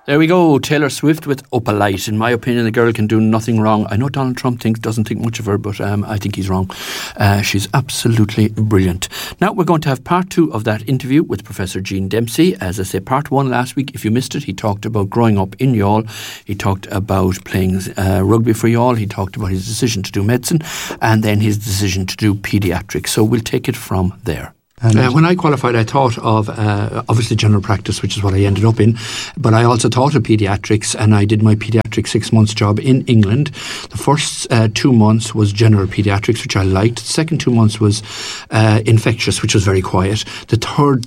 There we go, Taylor Swift with Opalite. In my opinion, the girl can do nothing wrong. I know Donald Trump doesn't think much of her, but I think he's wrong. She's absolutely brilliant. Now we're going to have part 2 of that interview with Professor Gene Dempsey. As I say, part 1 last week, if you missed it, he talked about growing up in Youghal. He talked about playing rugby for Youghal. He talked about his decision to do medicine and then his decision to do paediatrics. So we'll take it from there. When I qualified, I thought of obviously general practice, which is what I ended up in, but I also thought of paediatrics, and I did my paediatric 6 months job in England. The first 2 months was general paediatrics, which I liked. The second 2 months was infectious, which was very quiet. The third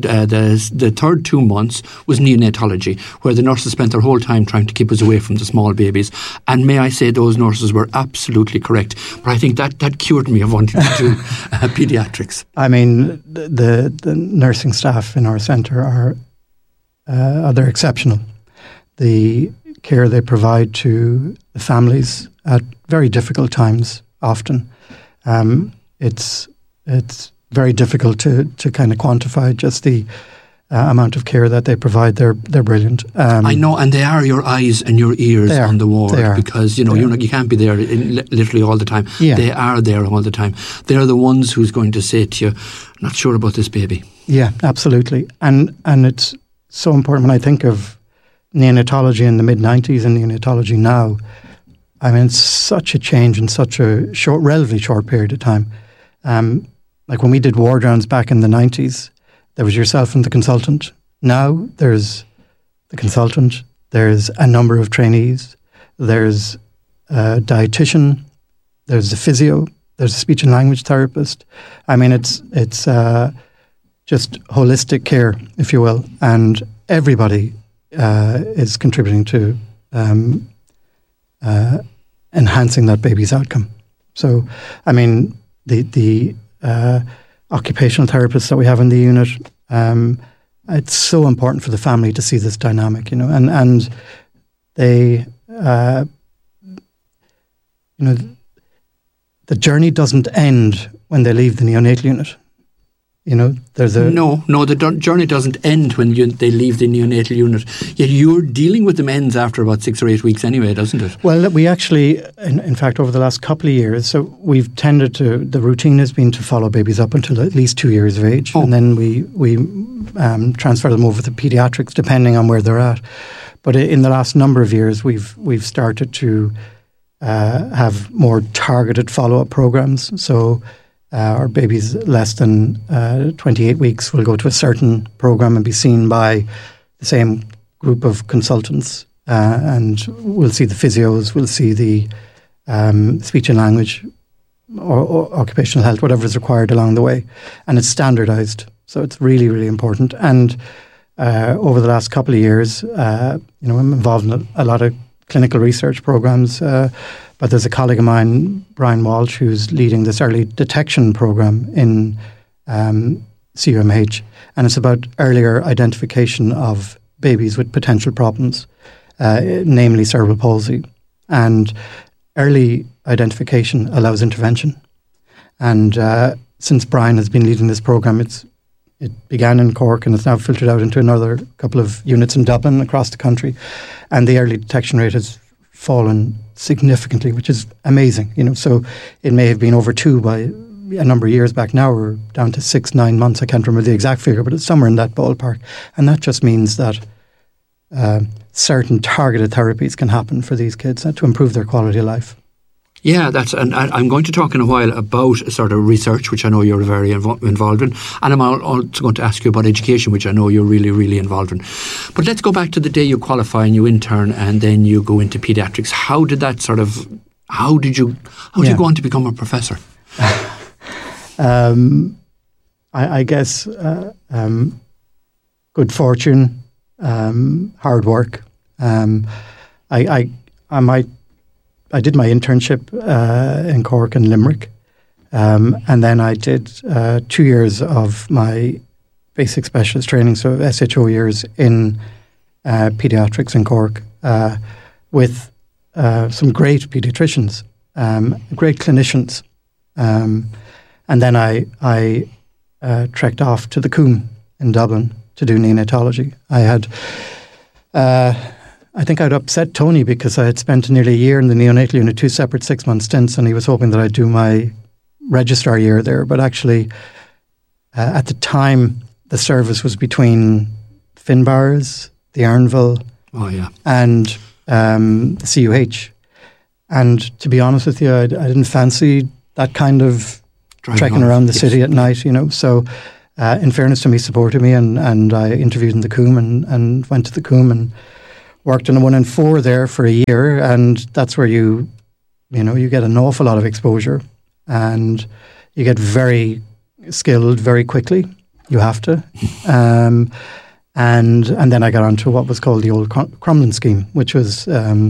2 months was neonatology, where the nurses spent their whole time trying to keep us away from the small babies. And may I say, those nurses were absolutely correct. But I think that cured me of wanting to do paediatrics. I mean, the nursing staff in our centre are they're exceptional. The care they provide to the families at very difficult times often. It's very difficult to kind of quantify just the amount of care that they provide. They're brilliant. I know, and they are your eyes and your ears on the ward, because you can't be there literally all the time. Yeah. They are there all the time. They're the ones who's going to say to you, "Not sure about this baby." Yeah, absolutely. And it's so important when I think of neonatology in the mid-90s and neonatology now. I mean, it's such a change in such a relatively short period of time. Like when we did ward rounds back in the 90s, there was yourself and the consultant. Now there's the consultant, there's a number of trainees, there's a dietitian, there's the physio, there's a speech and language therapist. I mean, it's just holistic care, if you will, and everybody is contributing to enhancing that baby's outcome. So, I mean, the occupational therapists that we have in the unit, it's so important for the family to see this dynamic, and they, the journey doesn't end when they leave the neonatal unit. There's a... No, the journey doesn't end when they leave the neonatal unit. Yet you're dealing with them ends after about 6 or 8 weeks anyway, doesn't it? Well, we actually, in fact, over the last couple of years, so we've tended to, the routine has been to follow babies up until at least 2 years of age. Oh. And then we transfer them over to paediatrics, depending on where they're at. But in the last number of years, we've started to have more targeted follow-up programs. So our babies less than 28 weeks will go to a certain program and be seen by the same group of consultants, and we'll see the physios, we'll see the speech and language or occupational health, whatever is required along the way, and it's standardised. So it's really, really important. And over the last couple of years, I'm involved in a lot of clinical research programs. But there's a colleague of mine, Brian Walsh, who's leading this early detection program in CUMH, and it's about earlier identification of babies with potential problems, namely cerebral palsy. And early identification allows intervention. And since Brian has been leading this program, it began in Cork and it's now filtered out into another couple of units in Dublin across the country. And the early detection rate has fallen significantly, which is amazing. So it may have been over 2 by a number of years back. Now we're down to 6-9 months. I can't remember the exact figure, but it's somewhere in that ballpark. And that just means that certain targeted therapies can happen for these kids to improve their quality of life. Yeah, and I'm going to talk in a while about sort of research, which I know you're very involved in, and I'm also going to ask you about education, which I know you're really, really involved in. But let's go back to the day you qualify and you intern, and then you go into paediatrics. How did that how did you go on to become a professor? I guess good fortune, hard work. I did my internship in Cork and Limerick, and then I did 2 years of my basic specialist training, so SHO years in paediatrics in Cork, with some great paediatricians, great clinicians, and then I trekked off to the Coombe in Dublin to do neonatology. I had I think I'd upset Tony because I had spent nearly a year in the neonatal unit, 2 separate 6-month stints, and he was hoping that I'd do my registrar year there. But actually, at the time, the service was between Finbars, the Arnville, and the CUH. And to be honest with you, I didn't fancy that kind of trekking around the city at night, So in fairness to him, he supported me, and I interviewed in the Coombe and went to the Coombe and worked in a 1 in 4 there for a year. And that's where you get an awful lot of exposure, and you get very skilled very quickly. You have to. And then I got onto what was called the old Crumlin scheme, which was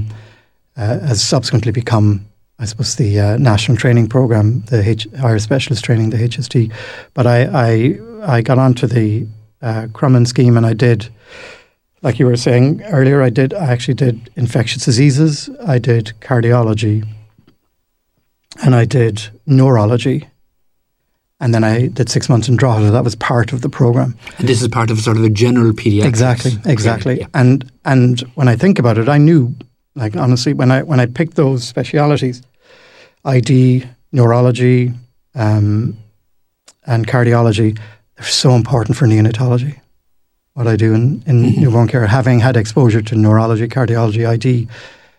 has subsequently become, I suppose, the national training program, the higher specialist training, the HST. But I got onto the Crumlin scheme, and I did, like you were saying earlier, I actually did infectious diseases, I did cardiology, and I did neurology. And then I did 6 months in Drogheda. That was part of the program. And this is part of sort of a general paediatrics. Exactly. Yeah. And when I think about it, I knew, like, honestly, when I picked those specialities, ID, neurology, and cardiology, they're so important for neonatology. What I do in newborn care, having had exposure to neurology, cardiology, ID,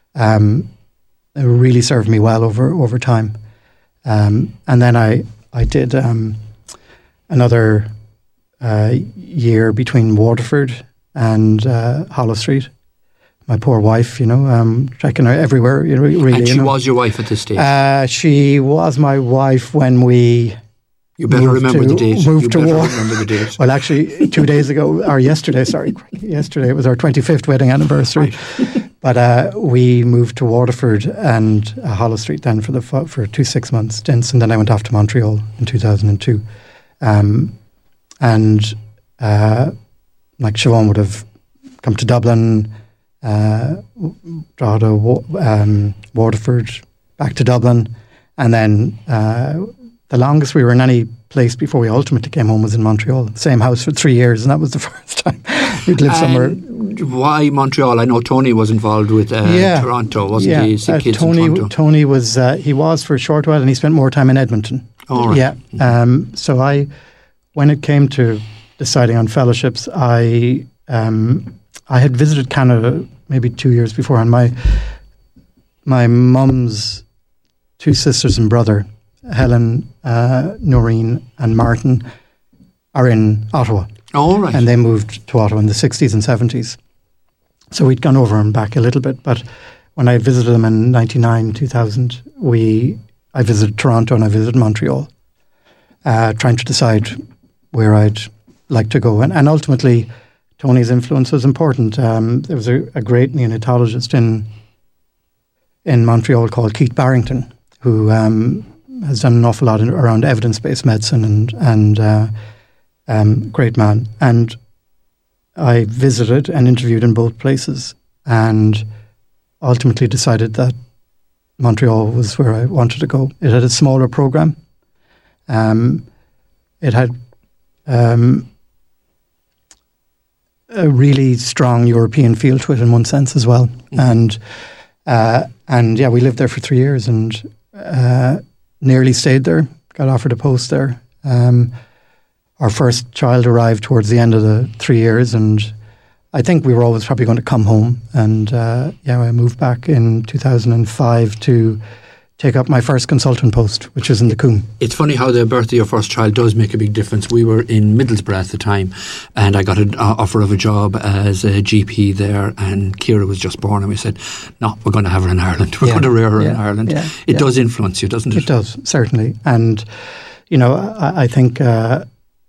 it really served me well over time. And then I did another year between Waterford and Hollow Street. My poor wife, checking her everywhere. Really, and she was your wife at this stage? She was my wife when we... You better remember the date. Remember the date. Well, actually, 2 days ago, or yesterday, yesterday, it was our 25th wedding anniversary. Right. But we moved to Waterford and Hollow Street then for 2 6-month stints, and then I went off to Montreal in 2002. Like Siobhan would have come to Dublin, Drogheda, Waterford, back to Dublin, and then the longest we were in any place before we ultimately came home was in Montreal. Same house for 3 years, and that was the first time we'd lived somewhere. Why Montreal? I know Tony was involved with Toronto, wasn't he? Kids in Toronto. Tony was, he was for a short while, and he spent more time in Edmonton. Oh, right. Yeah. So when it came to deciding on fellowships, I had visited Canada maybe 2 years before, and my mum's 2 sisters and brother, Helen, Noreen and Martin, are in Ottawa. Oh, right. And they moved to Ottawa in the 60s and 70s. So we'd gone over and back a little bit. But when I visited them in 99, 2000, I visited Toronto and I visited Montreal, trying to decide where I'd like to go. And ultimately, Tony's influence was important. There was a great neonatologist in Montreal called Keith Barrington, who has done an awful lot around evidence-based medicine and great man. And I visited and interviewed in both places and ultimately decided that Montreal was where I wanted to go. It had a smaller program. It had a really strong European feel to it in one sense as well. Mm-hmm. And we lived there for 3 years and nearly stayed there, got offered a post there. Our first child arrived towards the end of the 3 years, and I think we were always probably going to come home. And I moved back in 2005 to take up my first consultant post, which is in the Coombe. It's funny how the birth of your first child does make a big difference. We were in Middlesbrough at the time, and I got an offer of a job as a GP there, and Ciara was just born, and we said, no, we're going to have her in Ireland. We're going to rear her in Ireland. It does influence you, doesn't it? It does, certainly. And, I think, the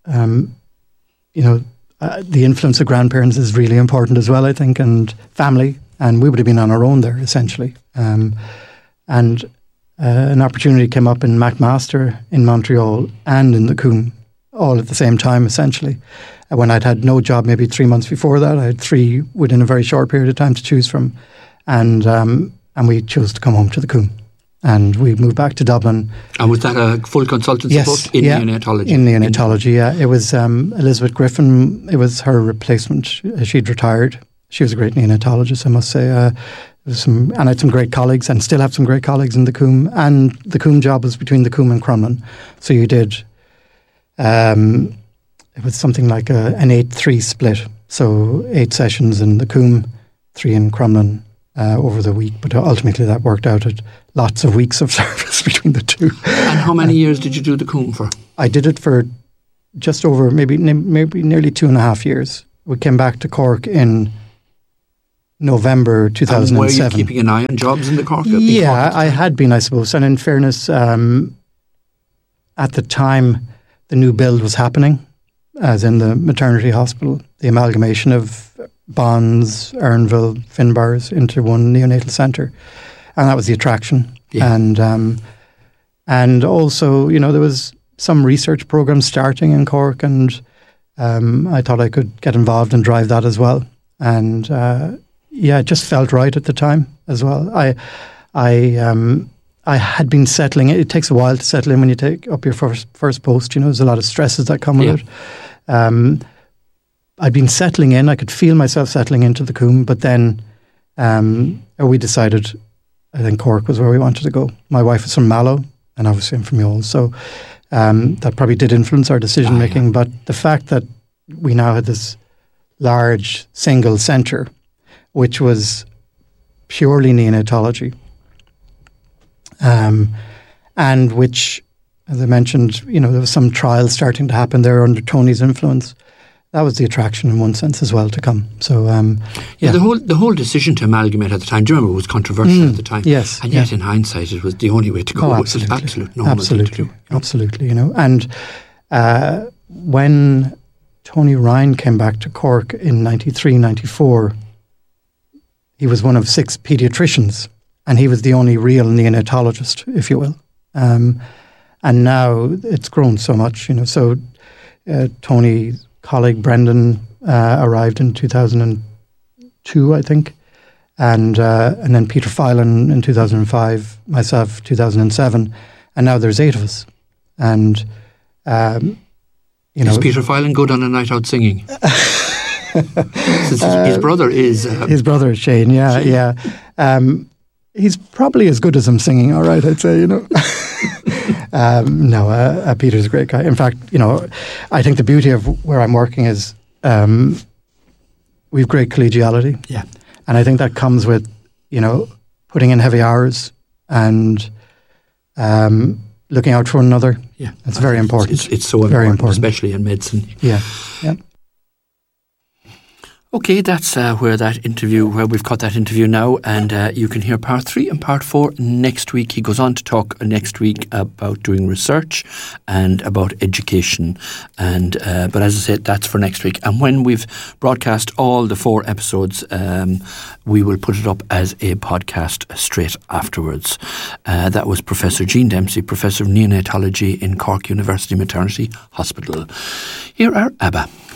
influence of grandparents is really important as well, I think, and family. And we would have been on our own there, essentially. An opportunity came up in McMaster in Montreal and in the Coombe, all at the same time, essentially. When I'd had no job maybe 3 months before that, I had 3 within a very short period of time to choose from. And we chose to come home to the Coombe. And we moved back to Dublin. And was that a full consultancy post in neonatology? In neonatology, yeah. It was Elizabeth Griffin. It was her replacement. She'd retired. She was a great neonatologist, I must say. And I had some great colleagues, and still have some great colleagues in the Coombe. And the Coombe job was between the Coombe and Crumlin. So you did, it was something like an 8-3 split. So 8 sessions in the Coombe, 3 in Crumlin over the week. But ultimately that worked out at lots of weeks of service between the two. And how many years did you do the Coombe for? I did it for just over maybe nearly 2.5 years. We came back to Cork in November 2007. And were you keeping an eye on jobs in the Cork? Yeah, I had been, I suppose. And in fairness, at the time, the new build was happening, as in the maternity hospital, the amalgamation of Bonds, Ernville, Finbars into one neonatal centre. And that was the attraction. Yeah. And also, there was some research programmes starting in Cork, and I thought I could get involved and drive that as well. And it just felt right at the time as well. I had been settling. It takes a while to settle in when you take up your first post. There's a lot of stresses that come with it. I'd been settling in. I could feel myself settling into the Coombe, but then we decided, I think Cork was where we wanted to go. My wife is from Mallow, and obviously I'm from Youghal, so that probably did influence our decision making. Yeah. But the fact that we now had this large single centre, which was purely neonatology, and which, as I mentioned, there was some trials starting to happen there under Tony's influence. That was the attraction in one sense as well to come. So the whole decision to amalgamate at the time, do you remember, it was controversial at the time? Yes. And yet in hindsight it was the only way to go. It was an absolute normal thing to do. Absolutely, And when Tony Ryan came back to Cork in 93, 94, he was one of 6 paediatricians, and he was the only real neonatologist, if you will. And now it's grown so much, So Tony's colleague Brendan arrived in 2002, I think, and then Peter Filan in 2005, myself 2007, and now there's 8 of us. And is Peter Filan good on a night out singing? His brother is Shane. Yeah. He's probably as good as him singing. All right, I'd say. Peter's a great guy. In fact, I think the beauty of where I'm working is we've great collegiality. Yeah. And I think that comes with, putting in heavy hours and looking out for one another. Yeah. It's very important. It's so very important, especially in medicine. Yeah. Okay, that's where we've cut that interview now, and you can hear part 3 and part 4 next week. He goes on to talk next week about doing research and about education, and but as I said, that's for next week. And when we've broadcast all the 4 episodes, we will put it up as a podcast straight afterwards. That was Professor Jean Dempsey, Professor of Neonatology in Cork University Maternity Hospital. Here are ABBA.